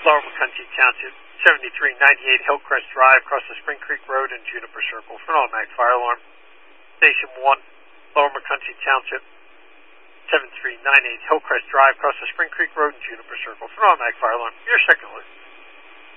Lower McCunty Township, 7398 Hillcrest Drive, across the Spring Creek Road and Juniper Circle for an automatic fire alarm. Station 1, Lower McCunty Township, 7398 Hillcrest Drive, across the Spring Creek Road and Juniper Circle for an automatic fire alarm. Your second alert.